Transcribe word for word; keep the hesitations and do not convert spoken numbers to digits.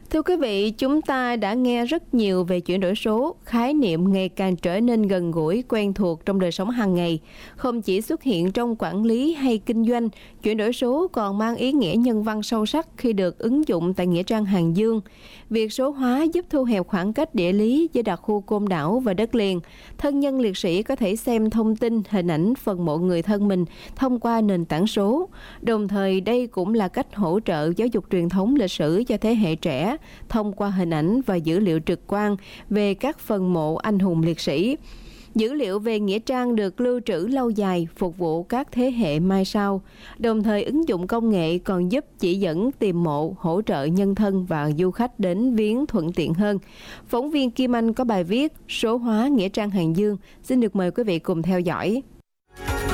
Thưa quý vị, chúng ta đã nghe rất nhiều về chuyển đổi số, khái niệm ngày càng trở nên gần gũi, quen thuộc trong đời sống hàng ngày. Không chỉ xuất hiện trong quản lý hay kinh doanh, chuyển đổi số còn mang ý nghĩa nhân văn sâu sắc khi được ứng dụng tại Nghĩa trang Hàng Dương. Việc số hóa giúp thu hẹp khoảng cách địa lý giữa đặc khu côn đảo và đất liền. Thân nhân liệt sĩ có thể xem thông tin, hình ảnh phần mộ người thân mình thông qua nền tảng số. Đồng thời, đây cũng là cách hỗ trợ giáo dục truyền thống lịch sử cho thế hệ trẻ thông qua hình ảnh và dữ liệu trực quan về các phần mộ anh hùng liệt sĩ. Dữ liệu về Nghĩa trang được lưu trữ lâu dài, phục vụ các thế hệ mai sau. Đồng thời, ứng dụng công nghệ còn giúp chỉ dẫn tìm mộ, hỗ trợ nhân thân và du khách đến viếng thuận tiện hơn. Phóng viên Kim Anh có bài viết Số hóa Nghĩa trang Hàng Dương. Xin được mời quý vị cùng theo dõi.